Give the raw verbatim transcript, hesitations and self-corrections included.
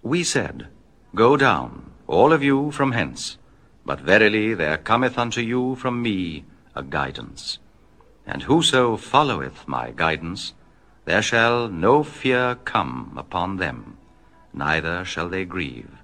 We said, Go down, all of you, from hence. But verily there cometh unto you from me a guidance. And whoso followeth my guidance, there shall no fear come upon them, neither shall they grieve.